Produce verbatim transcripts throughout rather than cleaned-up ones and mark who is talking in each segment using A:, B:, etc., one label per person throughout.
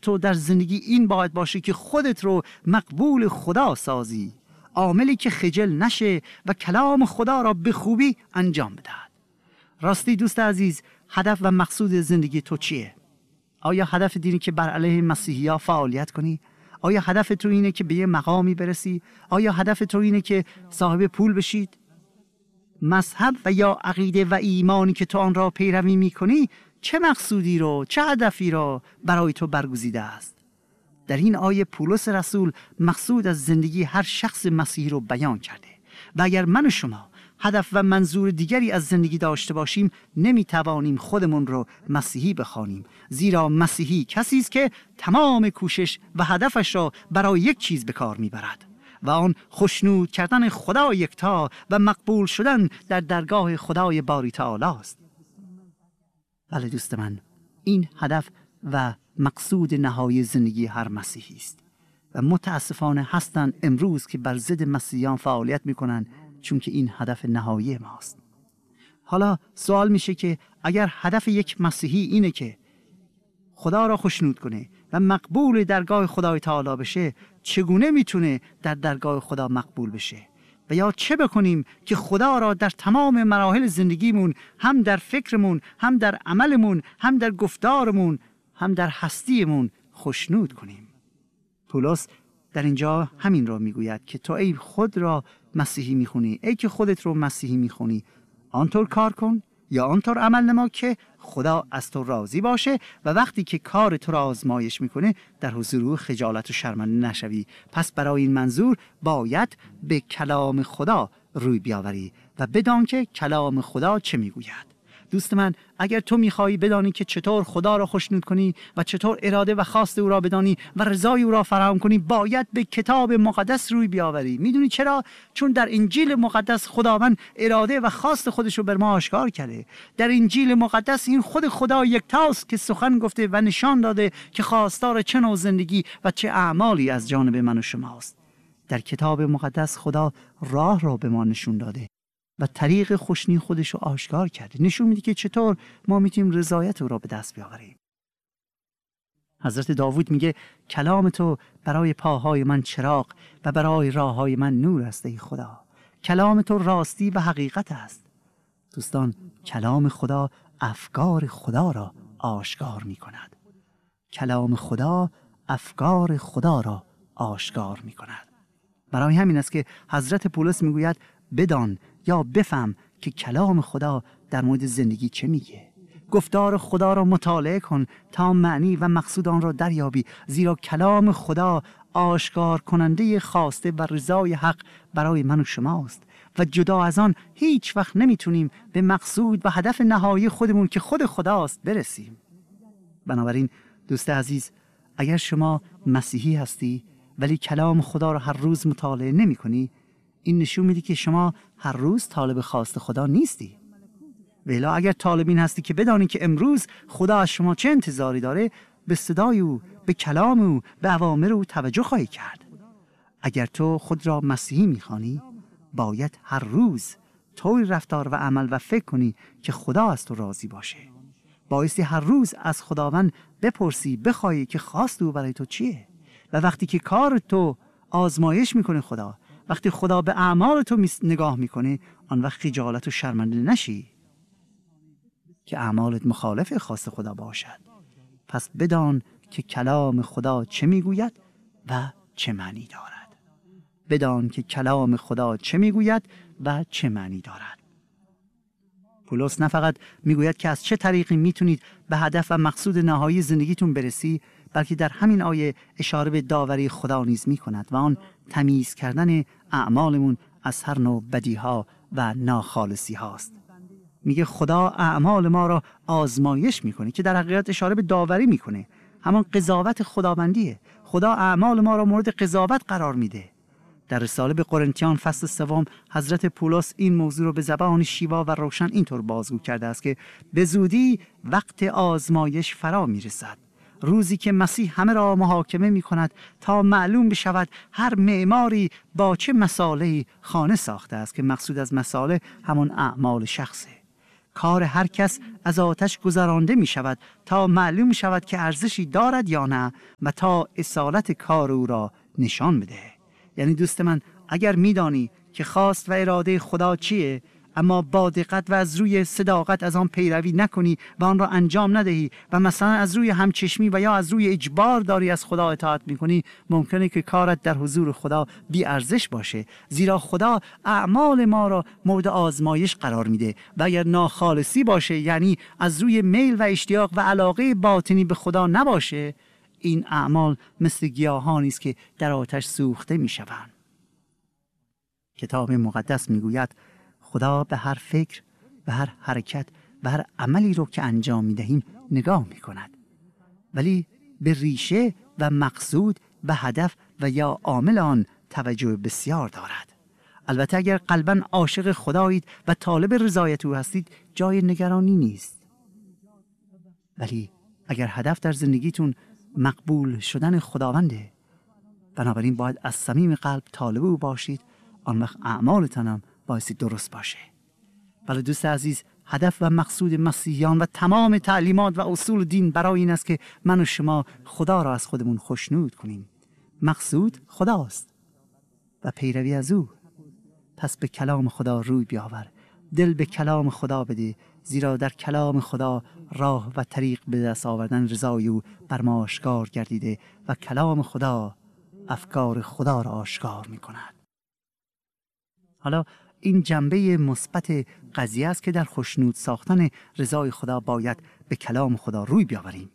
A: تو در زندگی این باید باشه که خودت رو مقبول خدا سازی، عاملی که خجل نشه و کلام خدا را به خوبی انجام بدهد. راستی دوست عزیز، هدف و مقصود زندگی تو چیه؟ آیا هدف دینی که بر علیه مسیحی ها فعالیت کنی؟ آیا هدف تو اینه که به یه مقامی برسی؟ آیا هدف تو اینه که صاحب پول بشید؟ مذهب و یا عقیده و ایمانی که تو آن را پیروی میکنی چه مقصودی رو، چه هدفی را برای تو برگزیده است؟ در این آیه پولس رسول مقصود از زندگی هر شخص مسیحی رو بیان کرده و اگر من و شما هدف و منظور دیگری از زندگی داشته باشیم نمیتوانیم خودمون رو مسیحی بخوانیم، زیرا مسیحی کسی است که تمام کوشش و هدفش را برای یک چیز به کار میبرد و آن خشنود کردن خدا یکتا و مقبول شدن در درگاه خدای باری تعالی است. بله دوست من، این هدف و مقصود نهایی زندگی هر مسیحی است و متاسفانه هستند امروز که بر ضد مسیحیان فعالیت میکنن، چون که این هدف نهایی ماست. حالا سوال میشه که اگر هدف یک مسیحی اینه که خدا را خشنود کنه و مقبول درگاه خدای تعالی بشه، چگونه میتونه در درگاه خدا مقبول بشه؟ و یا چه بکنیم که خدا را در تمام مراحل زندگیمون، هم در فکرمون، هم در عملمون، هم در گفتارمون، هم در هستیمون خشنود کنیم؟ پولس در اینجا همین را میگوید که تو ای خود را مسیحی میخونی، ای که خودت رو مسیحی میخونی، آنطور کار کن یا آنطور عمل نما که خدا از تو راضی باشه و وقتی که کار تو را آزمایش میکنه در حضور او خجالت و شرمنده نشوی. پس برای این منظور باید به کلام خدا روی بیاوری و بدان که کلام خدا چه میگوید. دوست من، اگر تو میخوایی بدانی که چطور خدا را خوشنود کنی و چطور اراده و خواست او را بدانی و رضای او را فراهم کنی، باید به کتاب مقدس روی بیاوری. میدونی چرا؟ چون در انجیل مقدس خداوند اراده و خواست خودش رو بر ما آشکار کرده. در انجیل مقدس این خود خدا یکتاست که سخن گفته و نشان داده که خواستار چه نوع زندگی و چه اعمالی از جانب من و شماست. در کتاب مقدس خدا راه را به ما نشون داده و طریق خوشنی خودش رو آشکار کرده، نشون میده که چطور ما میتونیم رضایت او را به دست بیاوریم. حضرت داوود میگه کلام تو برای پاهای من چراغ و برای راههای من نور است ای خدا. کلام تو راستی و حقیقت است. دوستان، کلام خدا افکار خدا را آشکار میکند. کلام خدا افکار خدا را آشکار میکند. برای همین است که حضرت پولس میگوید بدان یا بفهم که کلام خدا در مورد زندگی چه میگه. گفتار خدا را مطالعه کن تا معنی و مقصود آن را دریابی، زیرا کلام خدا آشکار کننده خواسته و رضای حق برای من و شماست و جدا از آن هیچ وقت نمیتونیم به مقصود و هدف نهایی خودمون که خود خداست برسیم. بنابراین دوست عزیز، اگر شما مسیحی هستی ولی کلام خدا را هر روز مطالعه نمی کنی، این نشون میده که شما هر روز طالب خواست خدا نیستی. ولی اگر طالب این هستی که بدانی که امروز خدا از شما چه انتظاری داره، به صدای او، به کلام او، به اوامر او توجه خواهی کرد. اگر تو خود را مسیحی میخوانی، باید هر روز طوری رفتار و عمل و فکر کنی که خدا از تو راضی باشه. بایستی هر روز از خداوند بپرسی، بخوایی که خواست او برای تو چیه. و وقتی که کار تو آزمایش میکنه خدا، وقتی خدا به اعمال تو نگاه میکنه، آن وقت خجالت و شرمنده نشی که اعمالت مخالف خواست خدا باشد. پس بدان که کلام خدا چه میگوید و چه معنی دارد. بدان که کلام خدا چه میگوید و چه معنی دارد. پولس نه فقط میگوید که از چه طریقی میتونید به هدف و مقصود نهایی زندگیتون برسی، بلکه در همین آیه اشاره به داوری خدا نیز میکند و آن تمیز کردن اعمالمون از هر نوع بدیها و ناخالصی هاست. میگه خدا اعمال ما را آزمایش میکنه، که در حقیقت اشاره به داوری میکنه. همان قضاوت خداوندیه. خدا اعمال ما را مورد قضاوت قرار میده. در رساله به قرنتیان فصل سوم حضرت پولس این موضوع را به زبان شیوا و روشن اینطور بازگو کرده است که به زودی وقت آزمایش فرا میرسد، روزی که مسیح همه را محاکمه می کند تا معلوم بشود هر معماری با چه مصالحی خانه ساخته است، که مقصود از مصالح همون اعمال شخصه. کار هر کس از آتش گذرانده می شود تا معلوم شود که ارزشی دارد یا نه و تا اصالت کار او را نشان بده. یعنی دوست من، اگر می دانی که خواست و اراده خدا چیه، اما با دقت و از روی صداقت از آن پیروی نکنی و آن را انجام ندهی و مثلا از روی همچشمی و یا از روی اجبار داری از خدا اطاعت میکنی، ممکنه که کارت در حضور خدا بی ارزش باشه، زیرا خدا اعمال ما را مورد آزمایش قرار میده و اگر ناخالصی باشه، یعنی از روی میل و اشتیاق و علاقه باطنی به خدا نباشه، این اعمال مثل گیاهانی است که در آتش سوخته میشوند. کتاب مقدس میگوید خدا به هر فکر و هر حرکت و هر عملی رو که انجام میدهیم نگاه میکند، ولی به ریشه و مقصود و هدف و یا عامل آن توجه بسیار دارد. البته اگر قلباً عاشق خدایید و طالب رضایت او هستید، جای نگرانی نیست. ولی اگر هدف در زندگیتون مقبول شدن خداونده، بنابراین باید از صمیم قلب طالب او باشید، آن وقت اعمالتان هم بایستی درست باشه. ولی دوست عزیز، هدف و مقصود مسیحیان و تمام تعلیمات و اصول دین برای این است که من و شما خدا را از خودمون خوشنود کنیم. مقصود خداست و پیروی از او. پس به کلام خدا روی بیاور، دل به کلام خدا بده، زیرا در کلام خدا راه و طریق به دست آوردن رضای او بر ما آشکار گردیده و کلام خدا افکار خدا را آشکار می کند. حالا این جنبه مثبت قضیه است که در خوشنود ساختن رضای خدا باید به کلام خدا روی بیاوریم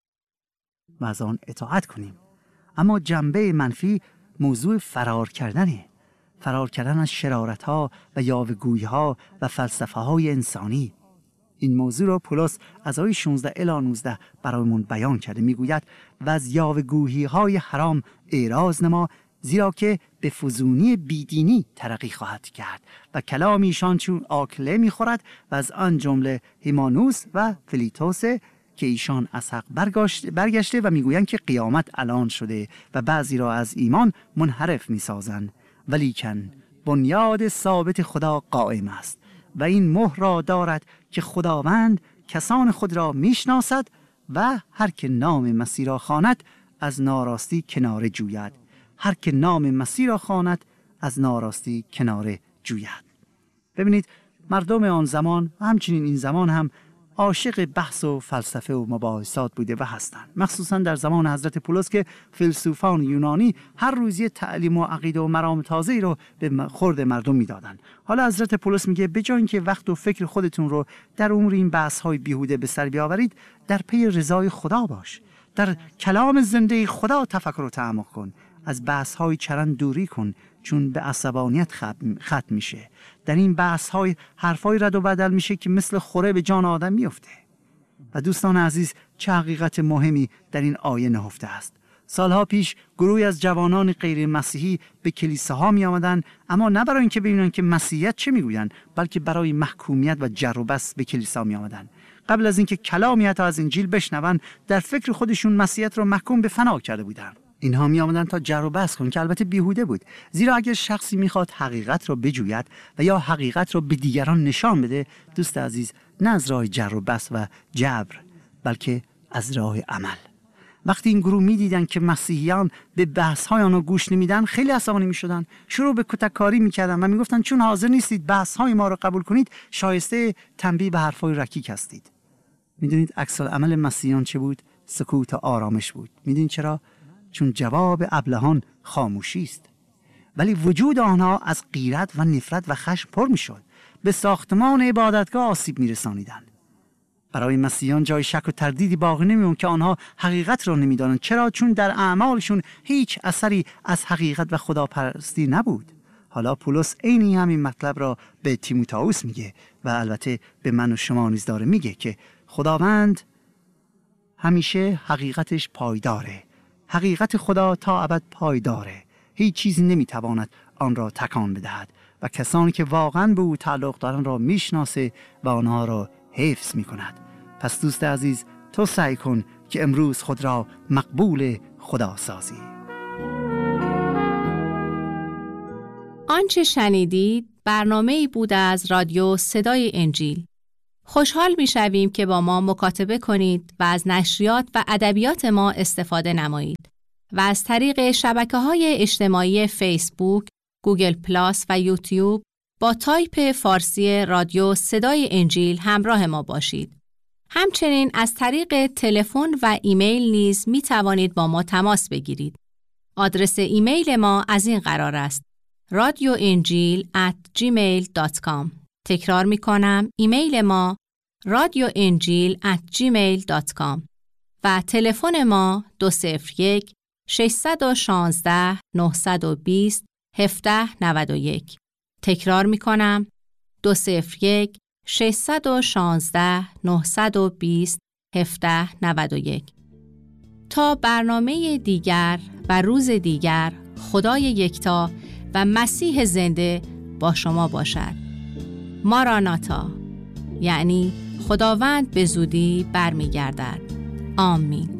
A: و از آن اطاعت کنیم. اما جنبه منفی موضوع فرار کردنه، فرار کردن از شرارت‌ها و یاوه‌گویی‌ها و فلسفه‌های انسانی. این موضوع را پولس از آیه شانزده الی نوزده برایمون بیان کرده. میگوید و از یاوه‌گویی‌های حرام اعراض نما، زیرا که به فزونی بیدینی ترقی خواهد کرد و کلام ایشان چون آکله میخورد و از آن جمله هیمانوس و فلیتوس که ایشان از حق برگشته و میگویند که قیامت الان شده و بعضی را از ایمان منحرف میسازند. ولیکن بنیاد ثابت خدا قائم است و این مهر را دارد که خداوند کسان خود را میشناسد و هر که نام مسیح را خواند از ناراستی کناره جوید. هر که نام مسیح را خواند از ناراستی کناره جوید. ببینید، مردم آن زمان و همچنین این زمان هم عاشق بحث و فلسفه و مباحثات بوده و هستند، مخصوصا در زمان حضرت پولس که فیلسوفان یونانی هر روز یه تعلیم و عقیده و مرام تازه‌ای رو به خورد مردم میدادن. حالا حضرت پولس میگه به جای اینکه وقت و فکر خودتون رو در امور این بحث‌های بیهوده به سر بیاورید، در پی رضای خدا باش، در کلام زنده خدا تفکر و تعمق کن، از بحث‌های چرند دوری کن، چون به عصبانیت ختم میشه. در این بحث‌های حرفای رد و بدل میشه که مثل خوره به جان آدم میفته. و دوستان عزیز، چه حقیقت مهمی در این آیه نهفته است. سالها پیش گروهی از جوانان غیر مسیحی به کلیساها می آمدن، اما نه برای اینکه ببینن که مسیحیت چه میگوین، بلکه برای محکومیت و جر و بحث به کلیسا می آمدن. قبل از اینکه کلامی حتی از انجیل بشنون، در فکر خودشون مسیحیت رو محکوم به فنا کرده بودن. اینها می آمدن تا جر و بحث کنن که البته بیهوده بود، زیرا اگر شخصی میخواد حقیقت را بجوید و یا حقیقت را به دیگران نشان بده، دوست عزیز، نه از راه جر و بحث و جبر، بلکه از راه عمل. وقتی این گروه میدیدن که مسیحیان به بحث‌های آنها گوش نمیدن، خیلی عصبانی میشدن، شروع به کتککاری میکردن و میگفتن چون حاضر نیستید بحث‌های ما را قبول کنید، شایسته تنبیه به حرفای رکیک هستید. میدونید عکس العمل مسیحیان چه بود؟ سکوت و آرامش بود. میدونید چرا؟ چون جواب ابلهان خاموشی است. ولی وجود آنها از غیرت و نفرت و خشم پر میشد. به ساختمان عبادتگاه آسیب میرسانیدند. برای مسیحیان جای شک و تردیدی باقی نمیموند که آنها حقیقت را نمیدانند. چرا؟ چون در اعمالشون هیچ اثری از حقیقت و خداپرستی نبود. حالا پولس عین همین مطلب را به تیموتائوس میگه و البته به من و شما نیز داره میگه که خداوند همیشه حقیقتش پایداره. حقیقت خدا تا ابد پایداره. هیچ چیزی نمیتواند آن را تکان بدهد و کسانی که واقعا به او تعلق دارند را میشناسه و آنها را حفظ میکند. پس دوست عزیز، تو سعی کن که امروز خود را مقبول خدا سازی.
B: آنچه شنیدید برنامه‌ای بود از رادیو صدای انجیل. خوشحال می‌شویم که با ما مکاتبه کنید و از نشریات و ادبیات ما استفاده نمایید و از طریق شبکه‌های اجتماعی فیسبوک، گوگل پلاس و یوتیوب با تایپ فارسی رادیو صدای انجیل همراه ما باشید. همچنین از طریق تلفن و ایمیل نیز می توانید با ما تماس بگیرید. آدرس ایمیل ما از این قرار است: رادیو انجیل ات جیمیل دات کام. تکرار می کنم، ایمیل ما رادیو انجیل ات جیمیل دات کام و تلفن ما دو صفر یک شش یک شش نه دو صفر هفت نه یک. تکرار می کنم، دو صفر یک شش یک شش نه دو صفر هفت نه یک. تا برنامه دیگر و روز دیگر، خدای یکتا و مسیح زنده با شما باشد. ماراناتا، یعنی خداوند به زودی برمیگردد. آمین.